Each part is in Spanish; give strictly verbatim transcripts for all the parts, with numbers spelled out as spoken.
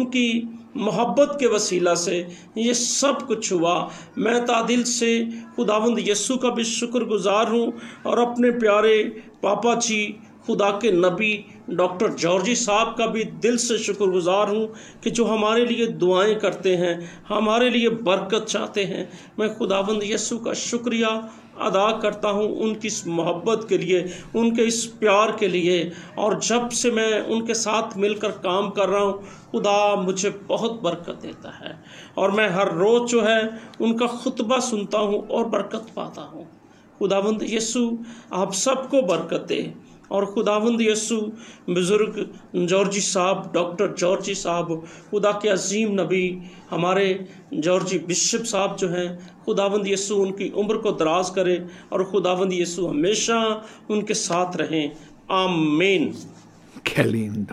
उनकी मोहब्बत के वसीला से ये सब कुछ हुआ। मैं तादिल से खुदावंद यीशु का भी शुक्रगुजार हूँ और अपने प्यारे पापा जी खुदा के नबी डॉक्टर जॉर्जी साहब का भी दिल से शुक्रगुजार हूँ कि जो हमारे लिए दुआएं करते हैं, हमारे लिए बरकत चाहते हैं। मैं खुदावंद यीशु का शुक्रिया अदा करता हूँ उनकी इस मोहब्बत के लिए, उनके इस प्यार के लिए। और जब से मैं उनके साथ मिलकर काम कर रहा हूँ, खुदा मुझे बहुत बरकत देता है और मैं हर रोज़ जो है उनका खुतबा सुनता हूँ और बरकत पाता हूँ। खुदावंद यीशु आप सबको बरकत दे। और खुदावंद यीशु बुज़ुर्ग जॉर्जी साहब, डॉक्टर जॉर्जी साहब, खुदा के अजीम नबी हमारे जॉर्जी बिशप साहब जो हैं, खुदावंद यीशु उनकी उम्र को दराज करे और खुदावंद यीशु हमेशा उनके साथ रहें। आमीन। Qué lindo.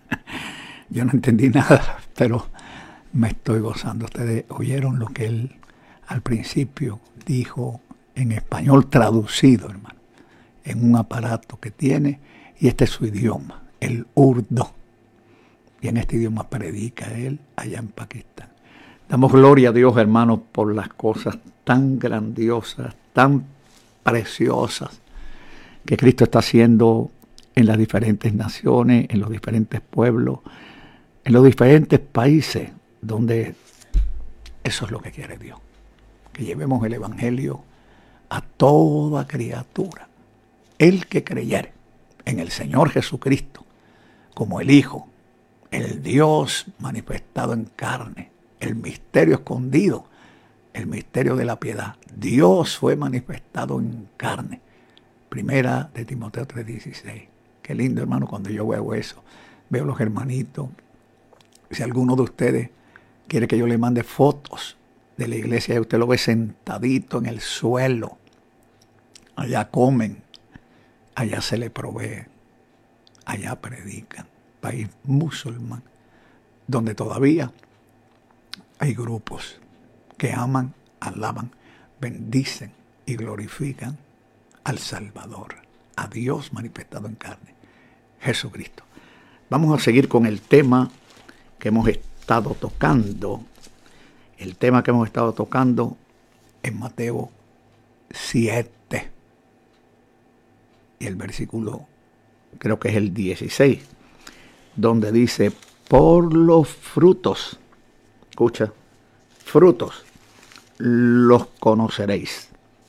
Yo no entendí nada, pero me estoy gozando. Ustedes oyeron lo que él al principio dijo en español traducido, hermano, en un aparato que tiene, y este es su idioma, el urdu. Y en este idioma predica él allá en Pakistán. Damos gloria a Dios, hermanos, por las cosas tan grandiosas, tan preciosas que Cristo está haciendo en las diferentes naciones, en los diferentes pueblos, en los diferentes países, donde eso es lo que quiere Dios, que llevemos el Evangelio a toda criatura. El que creyere en el Señor Jesucristo como el Hijo, el Dios manifestado en carne, el misterio escondido, el misterio de la piedad. Dios fue manifestado en carne. Primera de Timoteo tres dieciséis. Qué lindo, hermano, cuando yo veo eso. Veo los hermanitos. Si alguno de ustedes quiere que yo le mande fotos de la iglesia, usted lo ve sentadito en el suelo. Allá comen, allá se le provee, allá predican. País musulmán, donde todavía hay grupos que aman, alaban, bendicen y glorifican al Salvador, a Dios manifestado en carne, Jesucristo. Vamos a seguir con el tema que hemos estado tocando. El tema que hemos estado tocando en Mateo siete. Y el versículo, creo que es el dieciséis, donde dice, por los frutos, escucha, frutos, los conoceréis.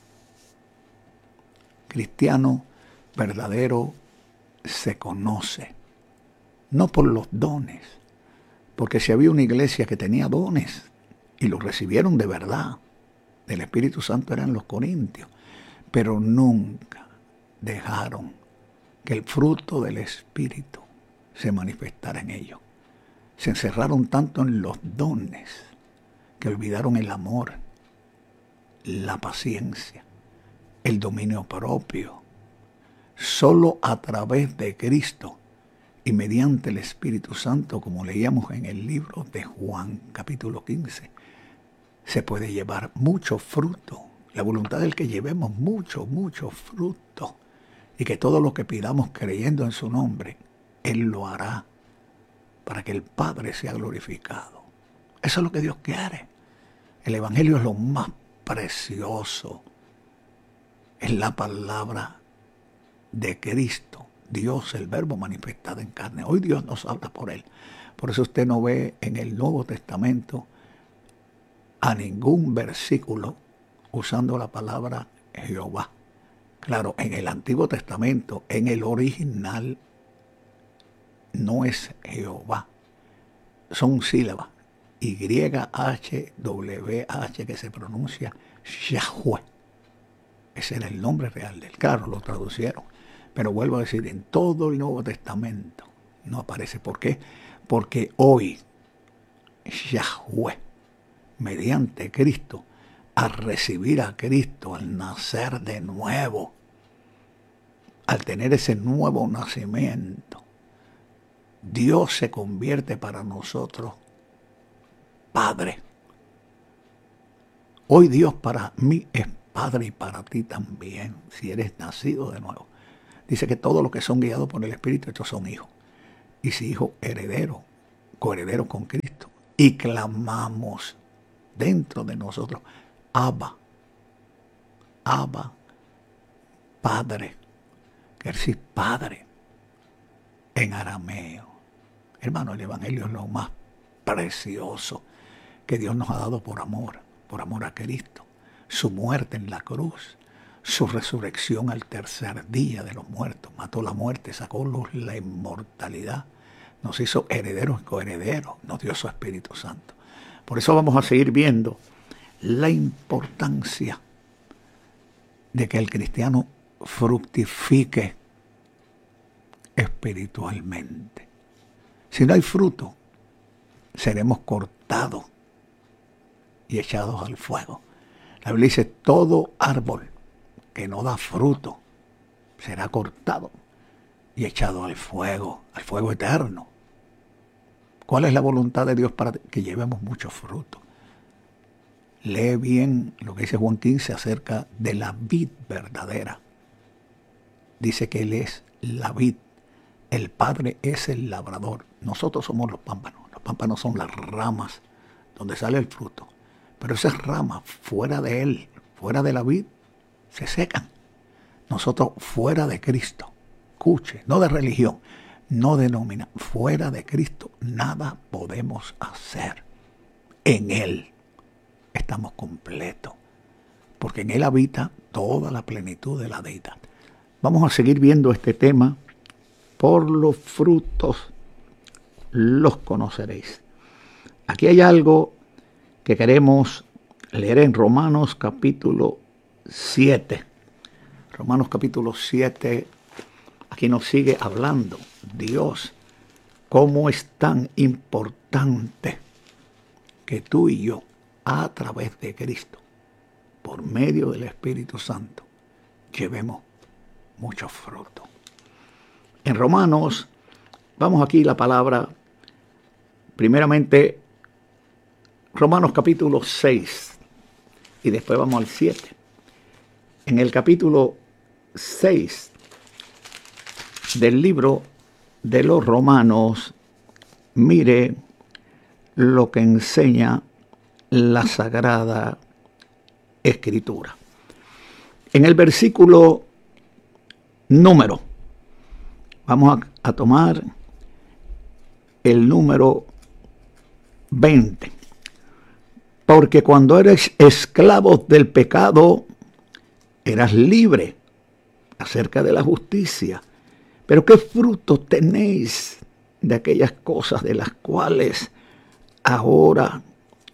Cristiano verdadero se conoce, no por los dones, porque si había una iglesia que tenía dones y los recibieron de verdad del Espíritu Santo eran los corintios, pero nunca dejaron que el fruto del Espíritu se manifestara en ellos. Se encerraron tanto en los dones que olvidaron el amor, la paciencia, el dominio propio. Solo a través de Cristo y mediante el Espíritu Santo, como leíamos en el libro de Juan, capítulo quince, se puede llevar mucho fruto. La voluntad del que llevemos mucho, mucho fruto. Y que todo lo que pidamos creyendo en su nombre, Él lo hará para que el Padre sea glorificado. Eso es lo que Dios quiere. El Evangelio es lo más precioso. Es la palabra de Cristo, Dios, el Verbo manifestado en carne. Hoy Dios nos habla por Él. Por eso usted no ve en el Nuevo Testamento a ningún versículo usando la palabra Jehová. Claro, en el Antiguo Testamento, en el original, no es Jehová. Son sílabas. Y H W H que se pronuncia Yahweh. Ese era el nombre real de él. Claro, lo traducieron. Pero vuelvo a decir, en todo el Nuevo Testamento no aparece. ¿Por qué? Porque hoy Yahweh, mediante Cristo, al recibir a Cristo, al nacer de nuevo, al tener ese nuevo nacimiento, Dios se convierte para nosotros Padre. Hoy Dios para mí es Padre y para ti también, si eres nacido de nuevo. Dice que todos los que son guiados por el Espíritu, estos son hijos. Y si hijo, heredero, coherederos con Cristo, y clamamos dentro de nosotros, Abba, Abba, Padre, quiere decir Padre en arameo. Hermano, el Evangelio es lo más precioso que Dios nos ha dado por amor, por amor a Cristo. Su muerte en la cruz, su resurrección al tercer día de los muertos, mató la muerte, sacó luz la inmortalidad, nos hizo herederos y coherederos, nos dio su Espíritu Santo. Por eso vamos a seguir viendo la importancia de que el cristiano fructifique espiritualmente. Si no hay fruto, seremos cortados y echados al fuego. La Biblia dice, todo árbol que no da fruto será cortado y echado al fuego, al fuego eterno. ¿Cuál es la voluntad de Dios para que llevemos mucho fruto? Lee bien lo que dice Juan quince acerca de la vid verdadera. Dice que Él es la vid, el Padre es el labrador. Nosotros somos los pámpanos. Los pámpanos son las ramas donde sale el fruto. Pero esas ramas fuera de Él, fuera de la vid, se secan. Nosotros fuera de Cristo, escuche, no de religión, no denomina, fuera de Cristo nada podemos hacer. En Él estamos completos, porque en Él habita toda la plenitud de la deidad. Vamos a seguir viendo este tema. Por los frutos los conoceréis. Aquí hay algo que queremos leer en Romanos capítulo siete. Romanos capítulo siete, aquí nos sigue hablando Dios, cómo es tan importante que tú y yo, a través de Cristo, por medio del Espíritu Santo, llevemos mucho fruto. En Romanos, vamos aquí la palabra, primeramente, Romanos capítulo seis, y después vamos al siete. En el capítulo seis del libro de los Romanos, mire lo que enseña la Sagrada Escritura. En el versículo número, vamos a, a tomar el número veinte. Porque cuando eres esclavo del pecado, eras libre acerca de la justicia. Pero ¿qué fruto tenéis de aquellas cosas de las cuales ahora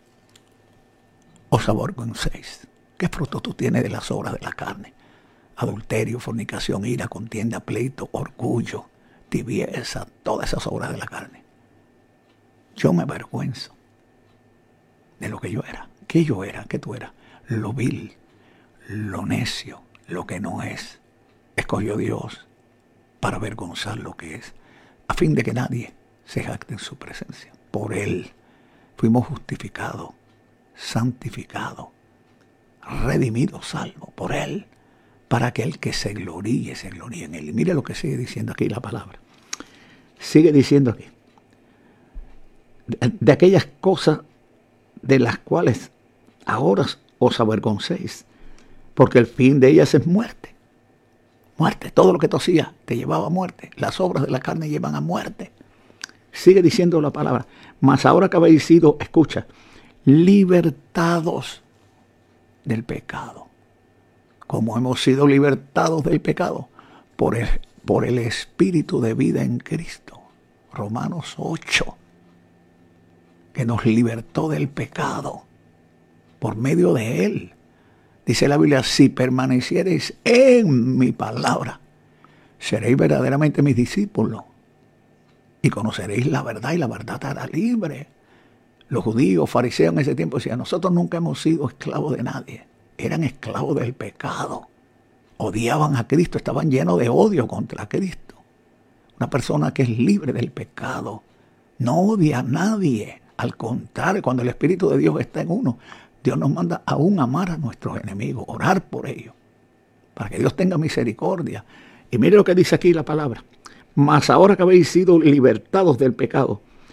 os avergoncéis? ¿Qué fruto tú tienes de las obras de la carne? Adulterio, fornicación, ira, contienda, pleito, orgullo, tibieza, todas esas obras de la carne. Yo me avergüenzo de lo que yo era. ¿Qué yo era? ¿Qué tú eras? Lo vil, lo necio, lo que no es. Escogió Dios para avergonzar lo que es, a fin de que nadie se jacte en su presencia. Por Él fuimos justificados, santificados, redimidos, salvos, por Él, para que el que se gloríe, se gloríe en Él. Y mire lo que sigue diciendo aquí la palabra. Sigue diciendo aquí, de, de aquellas cosas de las cuales ahora os avergoncéis, porque el fin de ellas es muerte. Muerte, todo lo que tú hacías te llevaba a muerte. Las obras de la carne llevan a muerte. Sigue diciendo la palabra. Mas ahora que habéis sido, escucha, libertados del pecado. ¿Cómo hemos sido libertados del pecado? Por el, por el Espíritu de vida en Cristo. Romanos ocho. Que nos libertó del pecado por medio de Él. Dice la Biblia, si permaneciereis en mi palabra, seréis verdaderamente mis discípulos y conoceréis la verdad y la verdad te hará libre. Los judíos, fariseos en ese tiempo decían, nosotros nunca hemos sido esclavos de nadie. Eran esclavos del pecado. Odiaban a Cristo, estaban llenos de odio contra Cristo. Una persona que es libre del pecado no odia a nadie. Al contrario, cuando el Espíritu de Dios está en uno, Dios nos manda aún amar a nuestros enemigos, orar por ellos, para que Dios tenga misericordia. Y mire lo que dice aquí la palabra. Mas ahora que habéis sido libertados del pecado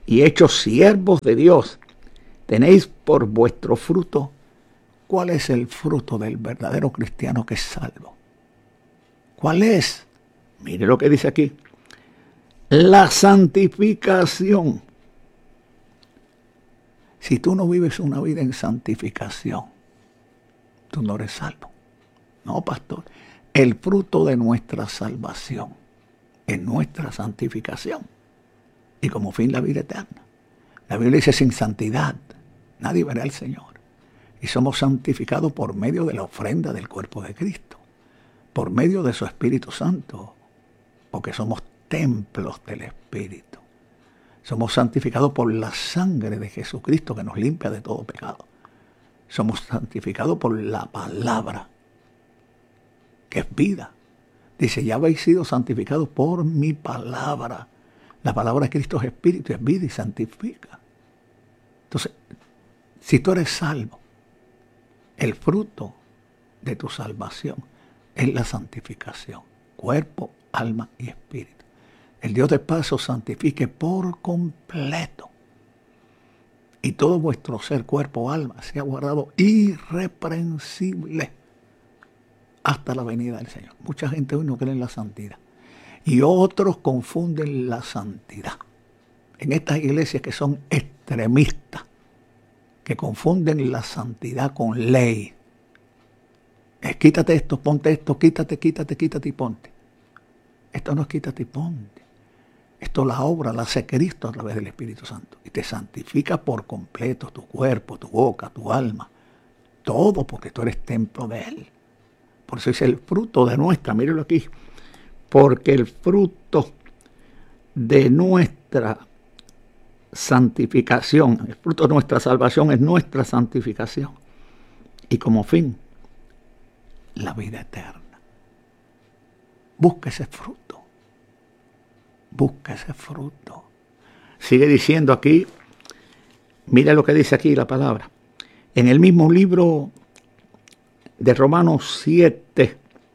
y hechos siervos de Dios, tenéis por vuestro fruto. ¿Cuál es el fruto del verdadero cristiano que es salvo? ¿Cuál es? Mire lo que dice aquí. La santificación. Si tú no vives una vida en santificación, tú no eres salvo. No, pastor. El fruto de nuestra salvación es nuestra santificación. Y como fin la vida eterna. La Biblia dice, sin santidad nadie verá al Señor. Y somos santificados por medio de la ofrenda del cuerpo de Cristo. Por medio de su Espíritu Santo. Porque somos templos del Espíritu. Somos santificados por la sangre de Jesucristo que nos limpia de todo pecado. Somos santificados por la palabra, que es vida. Dice, ya habéis sido santificados por mi palabra. La palabra de Cristo es espíritu, es vida y santifica. Entonces, si tú eres salvo, el fruto de tu salvación es la santificación. Cuerpo, alma y espíritu. El Dios de paz os santifique por completo. Y todo vuestro ser, cuerpo, alma, sea guardado irreprensible hasta la venida del Señor. Mucha gente hoy no cree en la santidad. Y otros confunden la santidad. En estas iglesias que son extremistas, que confunden la santidad con ley. Es quítate esto, ponte esto, quítate, quítate, quítate y ponte. Esto no es quítate y ponte. Esto la obra la hace Cristo a través del Espíritu Santo. Y te santifica por completo tu cuerpo, tu boca, tu alma. Todo porque tú eres templo de Él. Por eso es el fruto de nuestra, míralo aquí. Porque el fruto de nuestra santificación, el fruto de nuestra salvación es nuestra santificación. Y como fin, la vida eterna. Busca ese fruto. Busca ese fruto. Sigue diciendo aquí, mira lo que dice aquí la palabra. En el mismo libro de Romanos siete,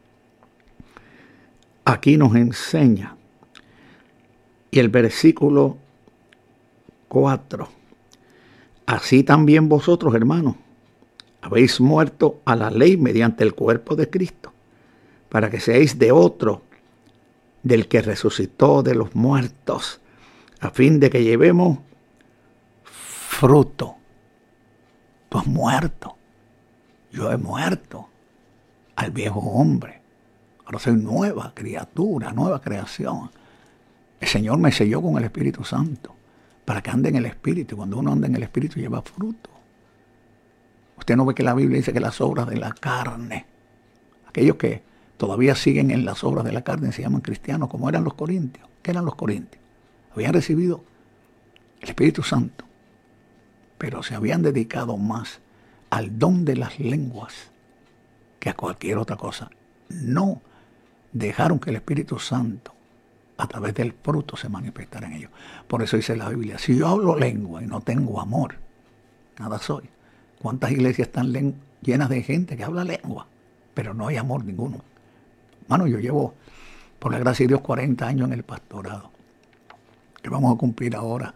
aquí nos enseña, y el versículo cuatro, así también vosotros, hermanos, habéis muerto a la ley mediante el cuerpo de Cristo, para que seáis de otro, del que resucitó de los muertos, a fin de que llevemos fruto. Tú has muerto. Yo he muerto al viejo hombre. Ahora soy nueva criatura, nueva creación. El Señor me selló con el Espíritu Santo para que ande en el Espíritu. Y cuando uno anda en el Espíritu lleva fruto. Usted no ve que la Biblia dice que las obras de la carne, aquellos que todavía siguen en las obras de la carne, se llaman cristianos, como eran los corintios. ¿Qué eran los corintios? Habían recibido el Espíritu Santo, pero se habían dedicado más al don de las lenguas que a cualquier otra cosa. No dejaron que el Espíritu Santo, a través del fruto, se manifestara en ellos. Por eso dice la Biblia, si yo hablo lengua y no tengo amor, nada soy. ¿Cuántas iglesias están llenas de gente que habla lengua, pero no hay amor ninguno? Mano, yo llevo, por la gracia de Dios, cuarenta años en el pastorado. Que vamos a cumplir ahora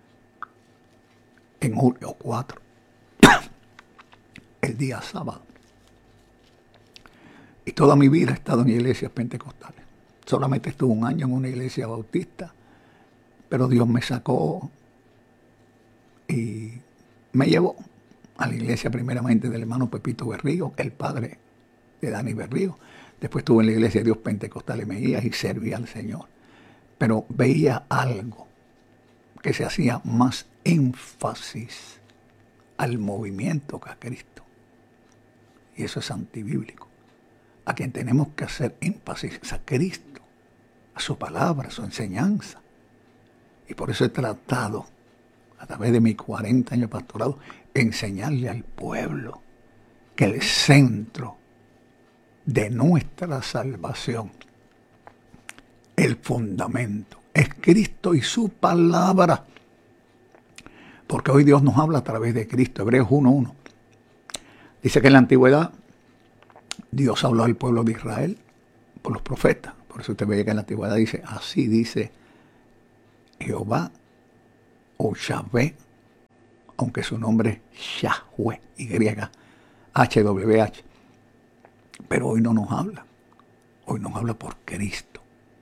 en julio cuatro, el día sábado. Y toda mi vida he estado en iglesias pentecostales. Solamente estuve un año en una iglesia bautista, pero Dios me sacó y me llevó a la iglesia primeramente del hermano Pepito Berrío, el padre de Dani Berrío. Después estuve en la iglesia de Dios Pentecostal en Mejías y servía al Señor. Pero veía algo que se hacía más énfasis al movimiento que a Cristo. Y eso es antibíblico. A quien tenemos que hacer énfasis es a Cristo, a su palabra, a su enseñanza. Y por eso he tratado, a través de mis cuarenta años de pastorado, enseñarle al pueblo que el centro de nuestra salvación, el fundamento, es Cristo y su palabra. Porque hoy Dios nos habla a través de Cristo. Hebreos uno uno. Dice que en la antigüedad Dios habló al pueblo de Israel por los profetas. Por eso usted ve que en la antigüedad dice, así dice Jehová o Yahvé, aunque su nombre es Yahweh, Y, H W H. Pero hoy no nos habla. Hoy nos habla por Cristo.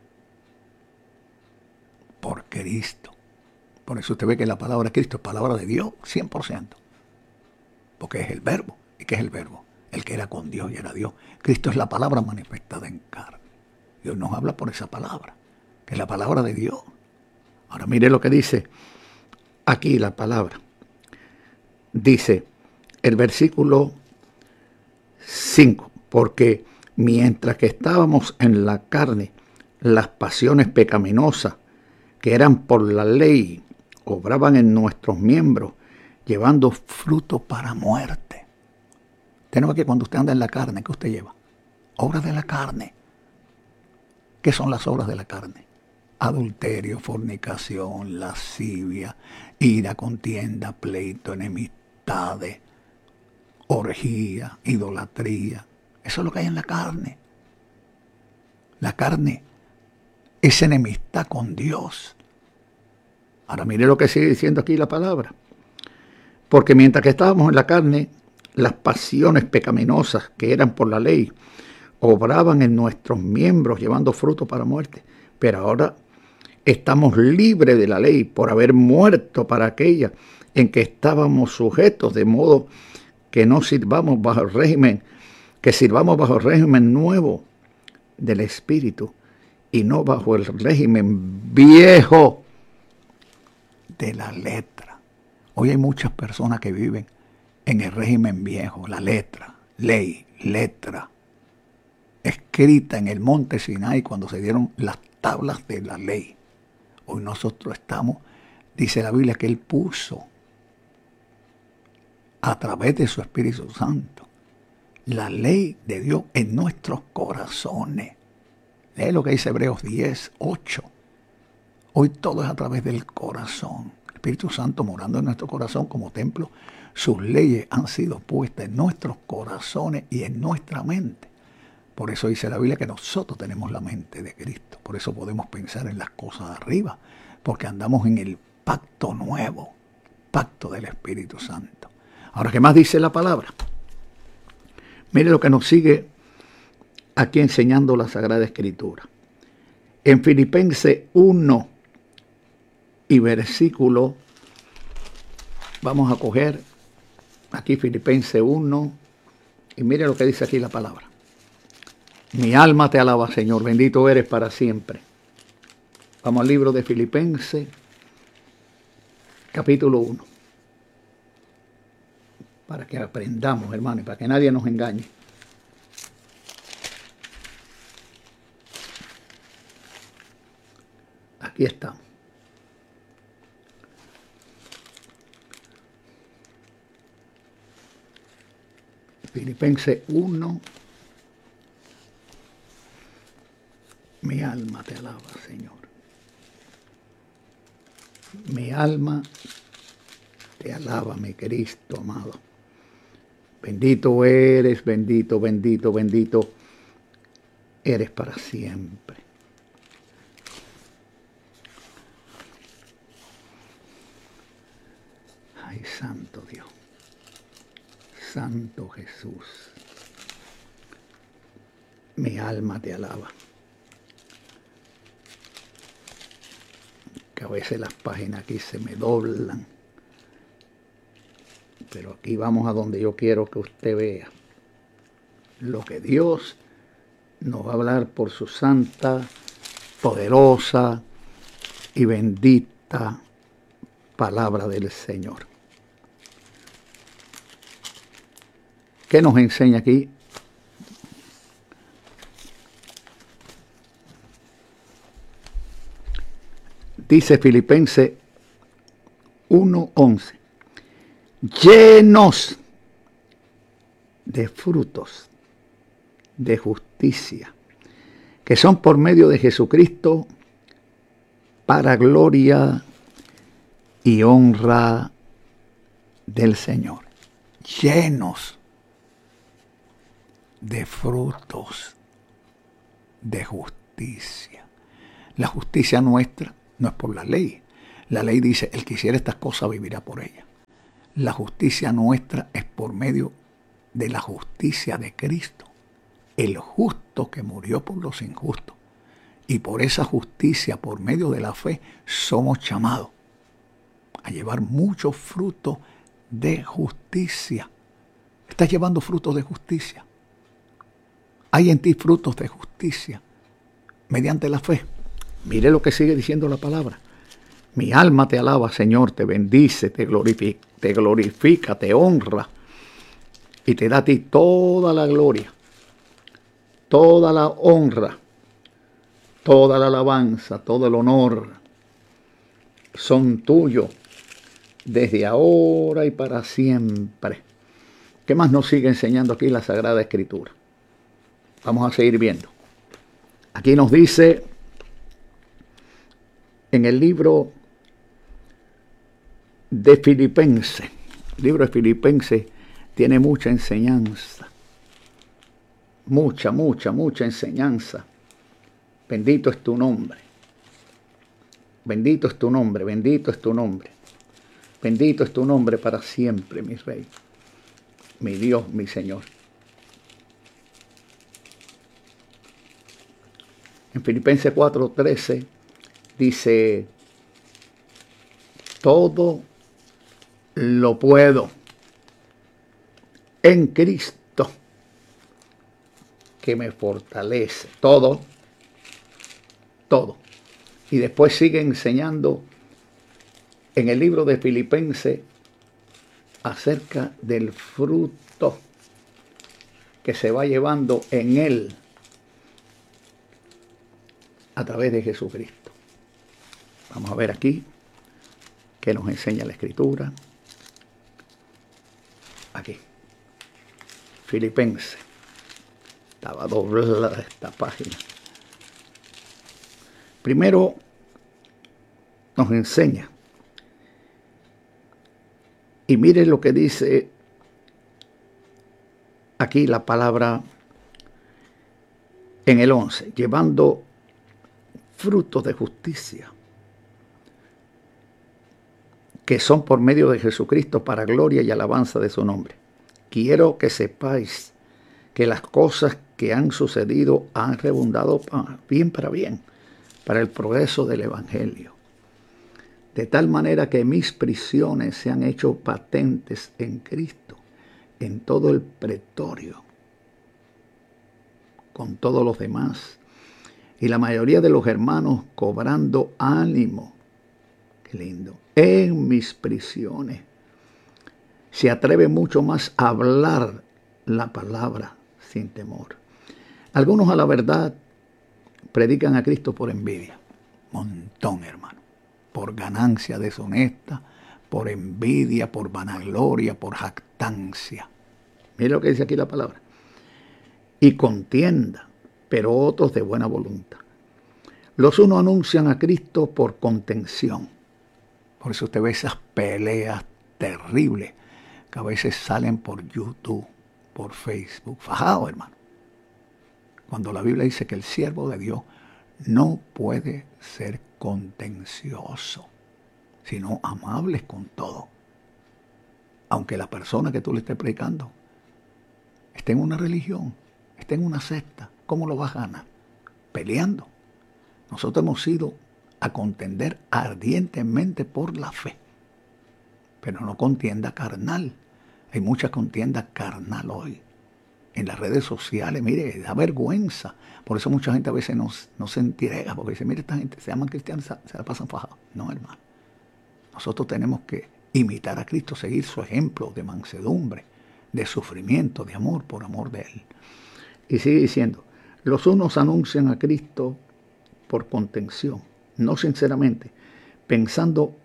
Por Cristo. Por eso usted ve que la palabra Cristo es palabra de Dios, cien por ciento. Porque es el verbo. ¿Y qué es el verbo? El que era con Dios y era Dios. Cristo es la palabra manifestada en carne. Dios nos habla por esa palabra, que es la palabra de Dios. Ahora mire lo que dice aquí la palabra. Dice el versículo cinco, porque mientras que estábamos en la carne, las pasiones pecaminosas que eran por la ley obraban en nuestros miembros, llevando fruto para muerte. Tenemos que cuando usted anda en la carne, ¿qué usted lleva? Obras de la carne. ¿Qué son las obras de la carne? Adulterio, fornicación, lascivia, ira, contienda, pleito, enemistades, orgía, idolatría. Eso es lo que hay en la carne. La carne es enemistad con Dios. Ahora mire lo que sigue diciendo aquí la palabra. Porque mientras que estábamos en la carne, las pasiones pecaminosas que eran por la ley obraban en nuestros miembros llevando fruto para muerte. Pero ahora estamos libres de la ley por haber muerto para aquella en que estábamos sujetos, de modo que no sirvamos bajo el régimen, que sirvamos bajo el régimen nuevo del Espíritu y no bajo el régimen viejo de la letra. Hoy hay muchas personas que viven en el régimen viejo, la letra, ley, letra, escrita en el monte Sinai cuando se dieron las tablas de la ley. Hoy nosotros estamos, dice la Biblia, que Él puso a través de su Espíritu Santo la ley de Dios en nuestros corazones. Lee lo que dice Hebreos diez, ocho. Hoy todo es a través del corazón. El Espíritu Santo morando en nuestro corazón como templo. Sus leyes han sido puestas en nuestros corazones y en nuestra mente. Por eso dice la Biblia que nosotros tenemos la mente de Cristo. Por eso podemos pensar en las cosas de arriba. Porque andamos en el pacto nuevo. Pacto del Espíritu Santo. Ahora, ¿qué más dice la palabra? Mire lo que nos sigue aquí enseñando la Sagrada Escritura. En Filipenses uno y versículo, vamos a coger aquí Filipenses uno y mire lo que dice aquí la palabra. Mi alma te alaba, Señor, bendito eres para siempre. Vamos al libro de Filipenses, capítulo uno. Para que aprendamos, hermano, y para que nadie nos engañe. Aquí estamos. Filipenses uno. Mi alma te alaba, Señor. Mi alma te alaba, mi Cristo amado. Bendito eres, bendito, bendito, bendito eres para siempre. Ay, santo Dios. Santo Jesús. Mi alma te alaba. Que a veces las páginas aquí se me doblan. Pero aquí vamos a donde yo quiero que usted vea lo que Dios nos va a hablar por su santa, poderosa y bendita palabra del Señor. ¿Qué nos enseña aquí? Dice Filipenses uno once. Llenos de frutos de justicia, que son por medio de Jesucristo para gloria y honra del Señor. Llenos de frutos de justicia. La justicia nuestra no es por la ley. La ley dice, el que hiciera estas cosas vivirá por ellas. La justicia nuestra es por medio de la justicia de Cristo, el justo que murió por los injustos. Y por esa justicia, por medio de la fe, somos llamados a llevar muchos frutos de justicia. Estás llevando frutos de justicia. Hay en ti frutos de justicia mediante la fe. Mire lo que sigue diciendo la palabra. Mi alma te alaba, Señor, te bendice, te glorifica, te glorifica, te honra y te da a ti toda la gloria, toda la honra, toda la alabanza, todo el honor son tuyos desde ahora y para siempre. ¿Qué más nos sigue enseñando aquí la Sagrada Escritura? Vamos a seguir viendo. Aquí nos dice en el libro de Filipenses, el libro de Filipenses tiene mucha enseñanza, mucha, mucha, mucha enseñanza. Bendito es tu nombre, bendito es tu nombre, bendito es tu nombre, bendito es tu nombre para siempre, mi Rey, mi Dios, mi Señor. En Filipenses cuatro trece dice, todo lo puedo en Cristo que me fortalece. Todo, todo. Y después sigue enseñando en el libro de Filipenses acerca del fruto que se va llevando en él a través de Jesucristo. Vamos a ver aquí qué nos enseña la Escritura. Aquí, Filipenses. Estaba doblada esta página. Primero nos enseña. Y mire lo que dice aquí la palabra en el once. Llevando frutos de justicia, que son por medio de Jesucristo para gloria y alabanza de su nombre. Quiero que sepáis que las cosas que han sucedido han redundado bien para bien, para el progreso del Evangelio. De tal manera que mis prisiones se han hecho patentes en Cristo, en todo el pretorio, con todos los demás. Y la mayoría de los hermanos cobrando ánimo. Qué lindo. En mis prisiones. Se atreve mucho más a hablar la palabra sin temor. Algunos a la verdad predican a Cristo por envidia. Montón, hermano. Por ganancia deshonesta, por envidia, por vanagloria, por jactancia. Mira lo que dice aquí la palabra. Y contienda, pero otros de buena voluntad. Los unos anuncian a Cristo por contención. Por eso usted ve esas peleas terribles que a veces salen por YouTube, por Facebook. Fajado, hermano. Cuando la Biblia dice que el siervo de Dios no puede ser contencioso, sino amables con todo. Aunque la persona que tú le estés predicando esté en una religión, esté en una secta, ¿cómo lo vas a ganar? Peleando. Nosotros hemos ido a contender ardientemente por la fe, pero no contienda carnal. Hay mucha contienda carnal hoy. En las redes sociales, mire, da vergüenza. Por eso mucha gente a veces no, no se entrega, porque dice, mire, esta gente se llaman cristianos, se, se la pasan fajados. No, hermano. Nosotros tenemos que imitar a Cristo, seguir su ejemplo de mansedumbre, de sufrimiento, de amor, por amor de Él. Y sigue diciendo, los unos anuncian a Cristo por contención, no sinceramente, pensando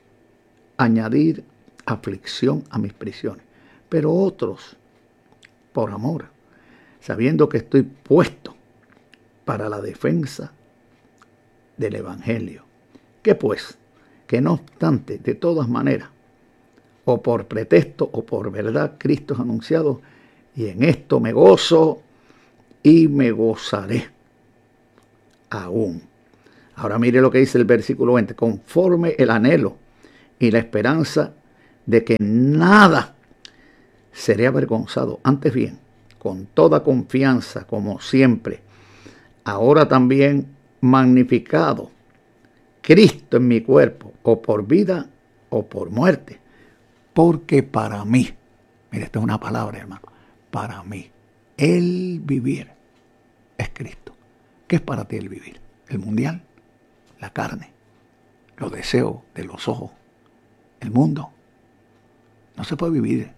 añadir aflicción a mis prisiones, pero otros por amor, sabiendo que estoy puesto para la defensa del Evangelio. ¿Qué pues? Que no obstante, de todas maneras, o por pretexto o por verdad, Cristo es anunciado, y en esto me gozo y me gozaré aún. Ahora mire lo que dice el versículo veinte. Conforme el anhelo y la esperanza de que nada seré avergonzado. Antes bien, con toda confianza, como siempre, ahora también magnificado Cristo en mi cuerpo, o por vida o por muerte. Porque para mí, mire, esto es una palabra, hermano, para mí, el vivir es Cristo. ¿Qué es para ti el vivir? El mundial, la carne, los deseos de los ojos, el mundo. No se puede vivir,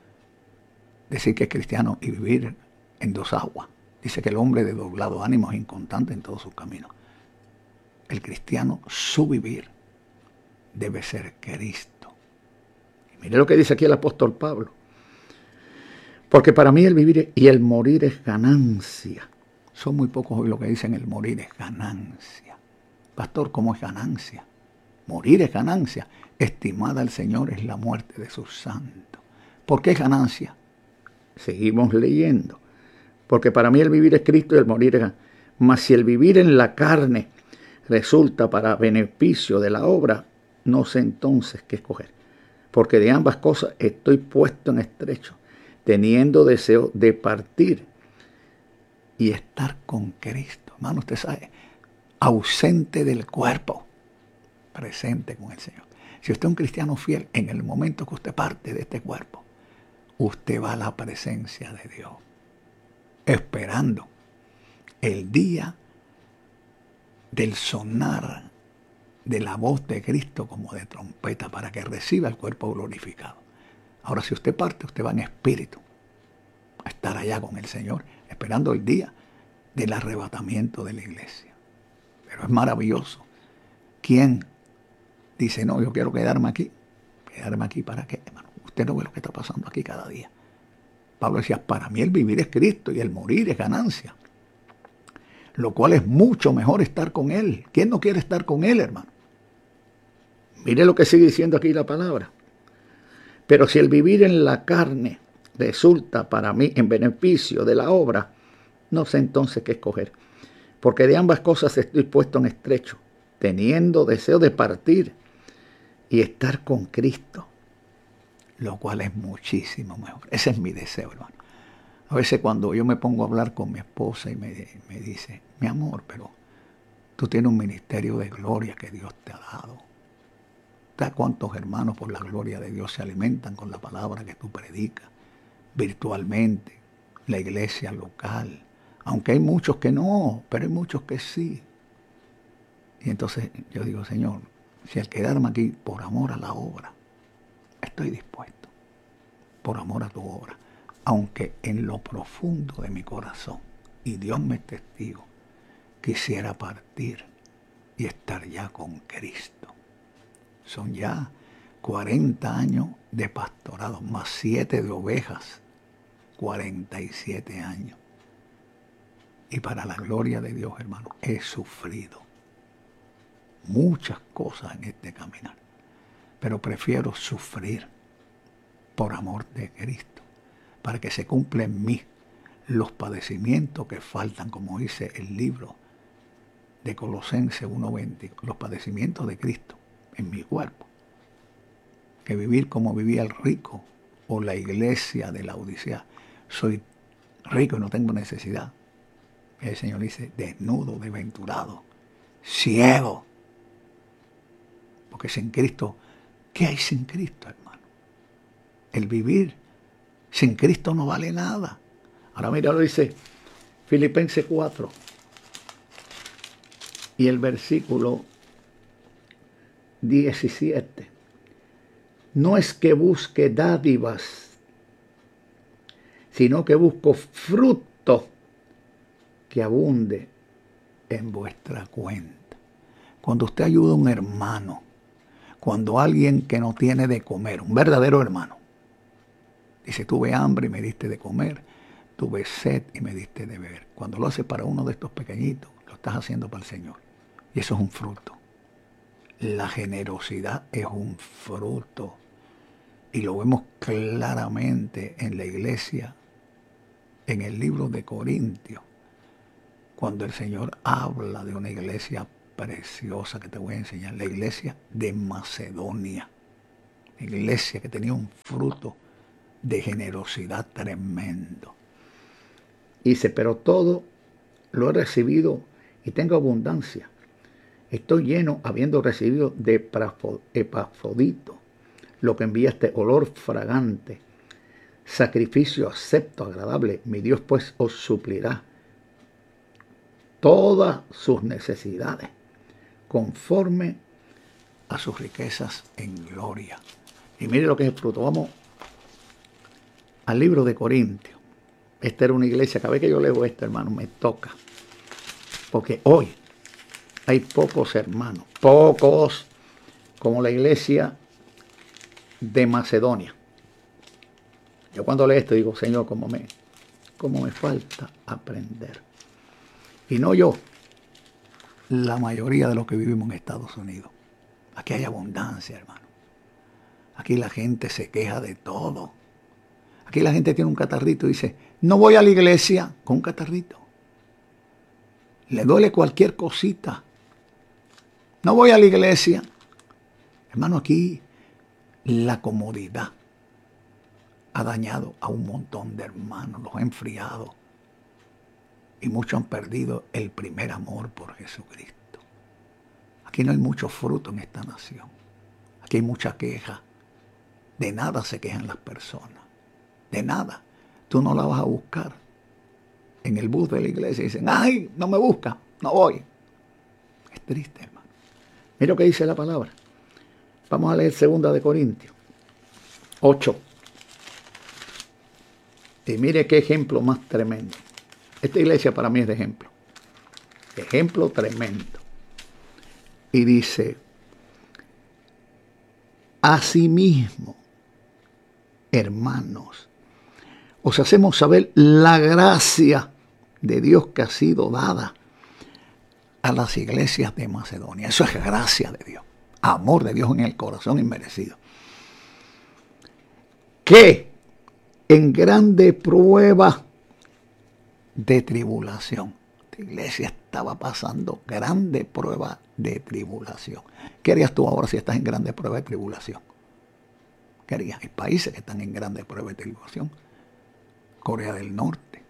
decir que es cristiano y vivir en dos aguas. Dice que el hombre de doblado ánimo es inconstante en todos sus caminos. El cristiano, su vivir debe ser Cristo. Y mire lo que dice aquí el apóstol Pablo. Porque para mí el vivir y el morir es ganancia. Son muy pocos hoy lo que dicen el morir es ganancia. Pastor, ¿cómo es ganancia? Morir es ganancia. Estimada al Señor es la muerte de sus santos. ¿Por qué es ganancia? Seguimos leyendo. Porque para mí el vivir es Cristo y el morir es ganancia. Mas si el vivir en la carne resulta para beneficio de la obra, no sé entonces qué escoger. Porque de ambas cosas estoy puesto en estrecho, teniendo deseo de partir y estar con Cristo. Hermano, usted sabe, ausente del cuerpo, presente con el Señor. Si usted es un cristiano fiel, en el momento que usted parte de este cuerpo, usted va a la presencia de Dios, esperando el día del sonar de la voz de Cristo como de trompeta para que reciba el cuerpo glorificado. Ahora, si usted parte, usted va en espíritu a estar allá con el Señor, esperando el día del arrebatamiento de la iglesia. Pero es maravilloso. ¿Quién dice, no, yo quiero quedarme aquí? ¿Quedarme aquí para qué, hermano? Usted no ve lo que está pasando aquí cada día. Pablo decía, para mí el vivir es Cristo y el morir es ganancia. Lo cual es mucho mejor estar con Él. ¿Quién no quiere estar con Él, hermano? Mire lo que sigue diciendo aquí la palabra. Pero si el vivir en la carne resulta para mí en beneficio de la obra, no sé entonces qué escoger. Porque de ambas cosas estoy puesto en estrecho, teniendo deseo de partir y estar con Cristo, lo cual es muchísimo mejor. Ese es mi deseo, hermano. A veces cuando yo me pongo a hablar con mi esposa y me, me dice, mi amor, pero tú tienes un ministerio de gloria que Dios te ha dado. ¿Sabes cuántos hermanos por la gloria de Dios se alimentan con la palabra que tú predicas? Virtualmente, la iglesia local. Aunque hay muchos que no, pero hay muchos que sí. Y entonces yo digo, Señor, si al quedarme aquí por amor a la obra, estoy dispuesto, por amor a tu obra. Aunque en lo profundo de mi corazón, y Dios me es testigo, quisiera partir y estar ya con Cristo. Son ya cuarenta años de pastorado, más siete de ovejas, cuarenta y siete años. Y para la gloria de Dios, hermano, he sufrido muchas cosas en este caminar, pero prefiero sufrir por amor de Cristo, para que se cumplan en mí los padecimientos que faltan, como dice el libro de Colosenses uno veinte, los padecimientos de Cristo en mi cuerpo, que vivir como vivía el rico o la iglesia de la Odisea. Soy rico y no tengo necesidad. El Señor dice, desnudo, desventurado, ciego. Porque sin Cristo, ¿qué hay sin Cristo, hermano? El vivir sin Cristo no vale nada. Ahora mira, lo dice Filipenses cuatro. Y el versículo diecisiete. No es que busque dádivas, sino que busco fruto que abunde en vuestra cuenta. Cuando usted ayuda a un hermano, cuando alguien que no tiene de comer, un verdadero hermano, dice, tuve hambre y me diste de comer, tuve sed y me diste de beber. Cuando lo haces para uno de estos pequeñitos, lo estás haciendo para el Señor. Y eso es un fruto. La generosidad es un fruto. Y lo vemos claramente en la iglesia, en el libro de Corintios, cuando el Señor habla de una iglesia preciosa que te voy a enseñar, la iglesia de Macedonia. Iglesia que tenía un fruto de generosidad tremendo. Dice, pero todo lo he recibido y tengo abundancia. Estoy lleno habiendo recibido de Epafrodito lo que envía este olor fragante, sacrificio acepto, agradable. Mi Dios pues os suplirá todas sus necesidades conforme a sus riquezas en gloria. Y mire lo que es el fruto. Vamos al libro de Corintios. Esta era una iglesia, cada vez que yo leo esto, hermano, me toca. Porque hoy hay pocos hermanos, pocos, como la iglesia de Macedonia. Yo cuando leo esto digo, Señor, cómo me, cómo me falta aprender. Y no yo, la mayoría de los que vivimos en Estados Unidos. Aquí hay abundancia, hermano. Aquí la gente se queja de todo. Aquí la gente tiene un catarrito y dice, no voy a la iglesia con un catarrito. Le duele cualquier cosita. No voy a la iglesia. Hermano, aquí la comodidad ha dañado a un montón de hermanos, los ha enfriado. Y muchos han perdido el primer amor por Jesucristo. Aquí no hay mucho fruto en esta nación. Aquí hay mucha queja. De nada se quejan las personas. De nada. Tú no la vas a buscar. En el bus de la iglesia dicen, ay, no me busca, no voy. Es triste, hermano. Mira lo que dice la palabra. Vamos a leer segunda de Corintios ocho. Y mire qué ejemplo más tremendo. Esta iglesia para mí es de ejemplo. Ejemplo tremendo. Y dice, asimismo, hermanos, os hacemos saber la gracia de Dios que ha sido dada a las iglesias de Macedonia. Eso es gracia de Dios, amor de Dios en el corazón inmerecido. Que en grande prueba de tribulación. La iglesia estaba pasando grande prueba de tribulación. ¿Qué harías tú ahora si estás en grande prueba de tribulación? ¿Qué harías? Hay países que están en grande prueba de tribulación. Corea del Norte.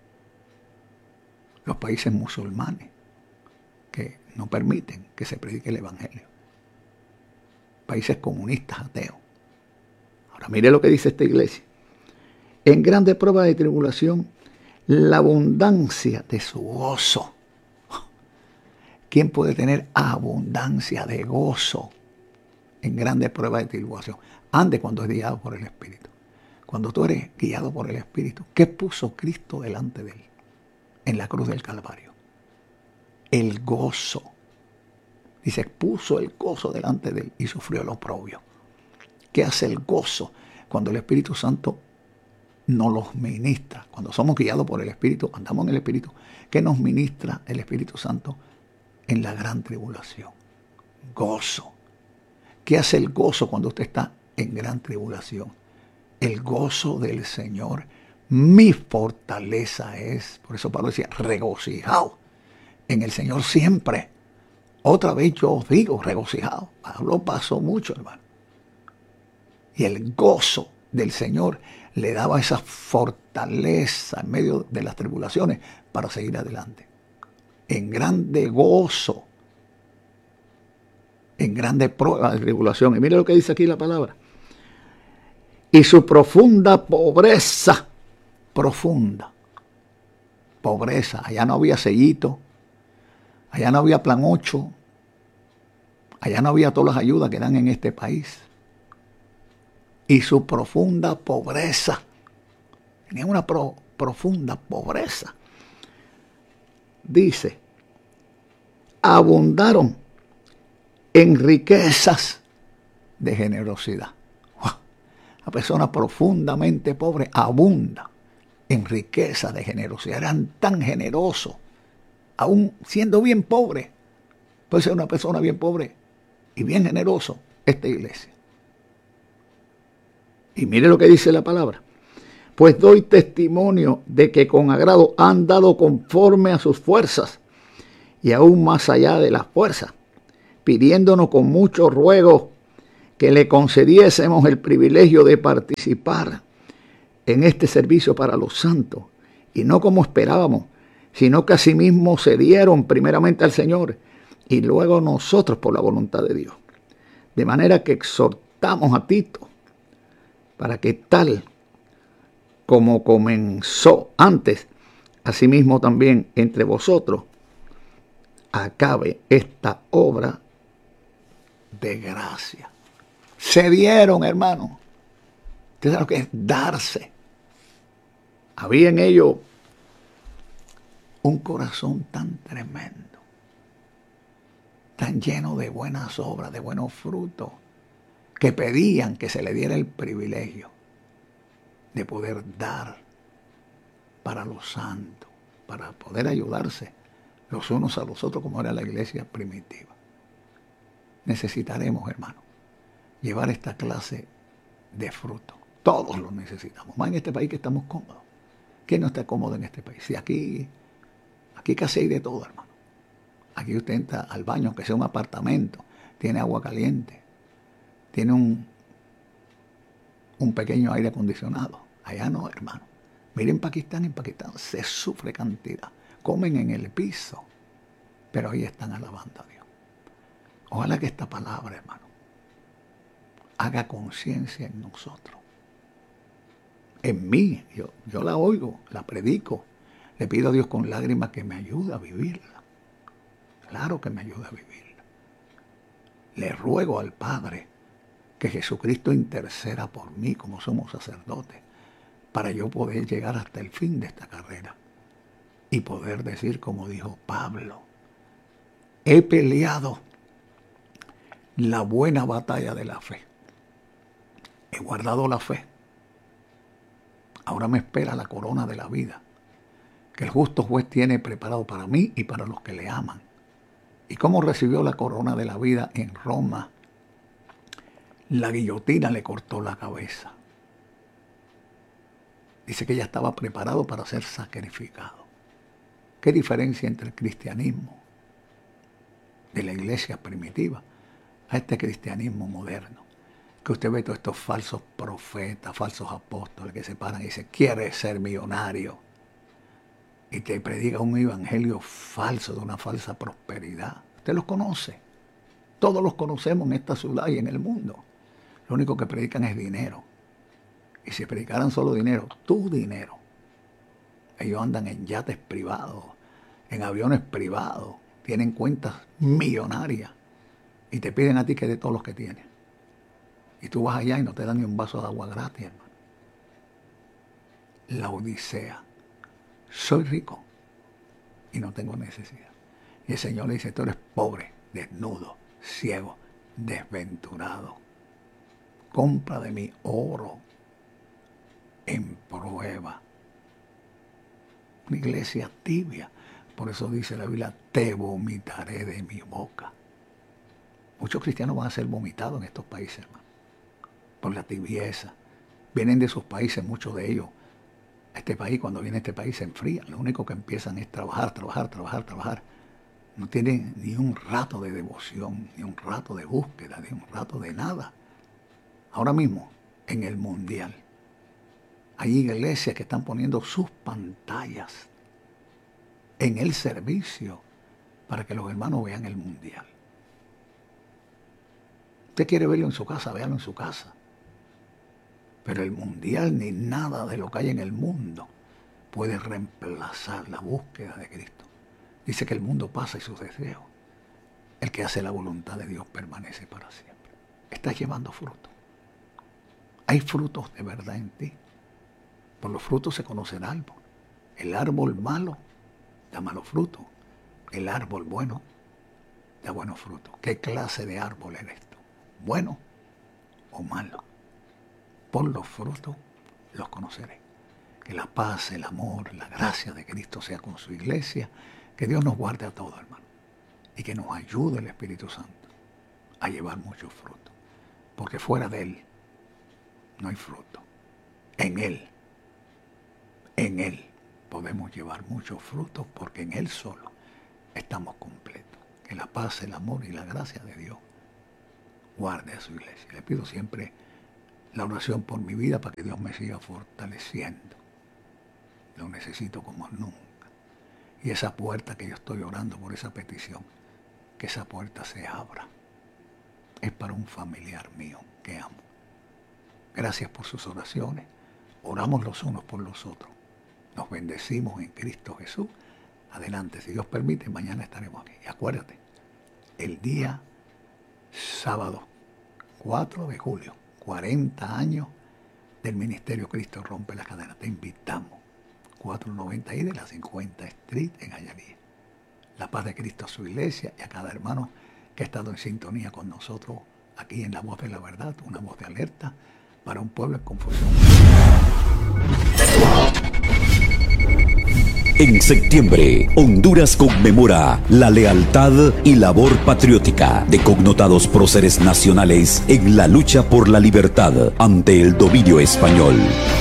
Los países musulmanes que no permiten que se predique el evangelio. Países comunistas, ateos. Ahora mire lo que dice esta iglesia. En grande prueba de tribulación, la abundancia de su gozo. ¿Quién puede tener abundancia de gozo en grandes pruebas de tribulación? Ande cuando es guiado por el Espíritu. Cuando tú eres guiado por el Espíritu, ¿qué puso Cristo delante de él en la cruz del Calvario? El gozo. Dice, puso el gozo delante de él y sufrió el oprobio. ¿Qué hace el gozo? Cuando el Espíritu Santo nos los ministra. Cuando somos guiados por el Espíritu, andamos en el Espíritu. ¿Qué nos ministra el Espíritu Santo en la gran tribulación? Gozo. ¿Qué hace el gozo cuando usted está en gran tribulación? El gozo del Señor, mi fortaleza es. Por eso Pablo decía, regocijado en el Señor siempre. Otra vez yo os digo, regocijado. Pablo pasó mucho, hermano. Y el gozo del Señor le daba esa fortaleza en medio de las tribulaciones para seguir adelante. En grande gozo, en grande prueba de tribulación. Y mire lo que dice aquí la palabra. Y su profunda pobreza, profunda, pobreza. Allá no había sellito, allá no había plan ocho, allá no había todas las ayudas que dan en este país. Y su profunda pobreza, tenía una pro, profunda pobreza. Dice, abundaron en riquezas de generosidad. Wow. La persona profundamente pobre abunda en riquezas de generosidad. Eran tan generosos, aún siendo bien pobres. Puede ser una persona bien pobre y bien generoso, esta iglesia. Y mire lo que dice la palabra. Pues doy testimonio de que con agrado han dado conforme a sus fuerzas y aún más allá de las fuerzas, pidiéndonos con mucho ruego que le concediésemos el privilegio de participar en este servicio para los santos, y no como esperábamos, sino que asimismo se dieron primeramente al Señor y luego nosotros por la voluntad de Dios. De manera que exhortamos a Tito para que tal como comenzó antes, asimismo también entre vosotros, acabe esta obra de gracia. Se dieron, hermano. Usted sabe lo que es darse. Había en ellos un corazón tan tremendo, tan lleno de buenas obras, de buenos frutos, que pedían que se le diera el privilegio de poder dar para los santos, para poder ayudarse los unos a los otros como era la iglesia primitiva. Necesitaremos, hermano, llevar esta clase de fruto. Todos lo necesitamos, más en este país que estamos cómodos. ¿Quién no está cómodo en este país? Si aquí, aquí casi hay de todo, hermano. Aquí usted entra al baño, aunque sea un apartamento, tiene agua caliente, tiene un, un pequeño aire acondicionado. Allá no, hermano. Miren Pakistán, en Pakistán se sufre cantidad. Comen en el piso, pero ahí están alabando a Dios. Ojalá que esta palabra, hermano, haga conciencia en nosotros. En mí, yo, yo la oigo, la predico. Le pido a Dios con lágrimas que me ayude a vivirla. Claro que me ayude a vivirla. Le ruego al Padre que Jesucristo interceda por mí como somos sacerdotes, para yo poder llegar hasta el fin de esta carrera y poder decir, como dijo Pablo, he peleado la buena batalla de la fe. He guardado la fe. Ahora me espera la corona de la vida, que el justo juez tiene preparado para mí y para los que le aman. ¿Y cómo recibió la corona de la vida en Roma? La guillotina le cortó la cabeza. Dice que ya estaba preparado para ser sacrificado. ¿Qué diferencia entre el cristianismo de la iglesia primitiva a este cristianismo moderno? Que usted ve todos estos falsos profetas, falsos apóstoles que se paran y dicen, ¿quieres ser millonario? Y te predica un evangelio falso de una falsa prosperidad. Usted los conoce. Todos los conocemos en esta ciudad y en el mundo. Lo único que predican es dinero. Y si predicaran solo dinero, tu dinero. Ellos andan en yates privados, en aviones privados, tienen cuentas millonarias y te piden a ti que de todos los que tienes. Y tú vas allá y no te dan ni un vaso de agua gratis, hermano. La odisea. Soy rico y no tengo necesidad. Y el Señor le dice, tú eres pobre, desnudo, ciego, desventurado. Compra de mí oro en prueba. Una iglesia tibia. Por eso dice la Biblia, te vomitaré de mi boca. Muchos cristianos van a ser vomitados en estos países, hermano, por la tibieza. Vienen de sus países, muchos de ellos. Este país, cuando viene a este país, se enfrían. Lo único que empiezan es trabajar, trabajar, trabajar, trabajar. No tienen ni un rato de devoción, ni un rato de búsqueda, ni un rato de nada. Ahora mismo, en el mundial, hay iglesias que están poniendo sus pantallas en el servicio para que los hermanos vean el mundial. Usted quiere verlo en su casa, véalo en su casa. Pero el mundial ni nada de lo que hay en el mundo puede reemplazar la búsqueda de Cristo. Dice que el mundo pasa y sus deseos. El que hace la voluntad de Dios permanece para siempre. Estás llevando fruto. Hay frutos de verdad en ti. Por los frutos se conoce el árbol. El árbol malo da malos frutos. El árbol bueno da buenos frutos. ¿Qué clase de árbol eres tú? ¿Bueno o malo? Por los frutos los conoceré. Que la paz, el amor, la gracia de Cristo sea con su iglesia. Que Dios nos guarde a todos, hermano. Y que nos ayude el Espíritu Santo a llevar mucho fruto. Porque fuera de Él no hay fruto. En Él, en Él podemos llevar muchos frutos porque en Él solo estamos completos. Que la paz, el amor y la gracia de Dios guarde a su iglesia. Le pido siempre la oración por mi vida para que Dios me siga fortaleciendo. Lo necesito como nunca. Y esa puerta que yo estoy orando por esa petición, que esa puerta se abra. Es para un familiar mío que amo. Gracias por sus oraciones. Oramos los unos por los otros. Nos bendecimos en Cristo Jesús. Adelante, si Dios permite, mañana estaremos aquí. Y acuérdate, el día sábado cuatro de julio, cuarenta años del Ministerio Cristo Rompe las Cadenas. Te invitamos. cuatrocientos noventa y de la cincuenta Street en Hialeah. La paz de Cristo a su iglesia y a cada hermano que ha estado en sintonía con nosotros aquí en La Voz de la Verdad, una voz de alerta para un pueblo en confusión. En septiembre, Honduras conmemora la lealtad y labor patriótica de connotados próceres nacionales en la lucha por la libertad ante el dominio español.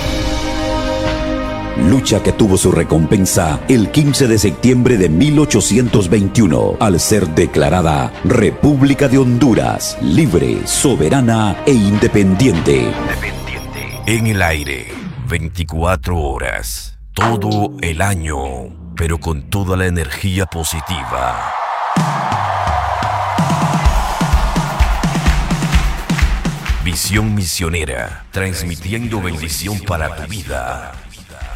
Lucha que tuvo su recompensa el quince de septiembre de mil ochocientos veintiuno al ser declarada República de Honduras, libre, soberana e independiente. Independiente. En el aire, veinticuatro horas, todo el año, pero con toda la energía positiva. Visión misionera, transmitiendo bendición para tu vida.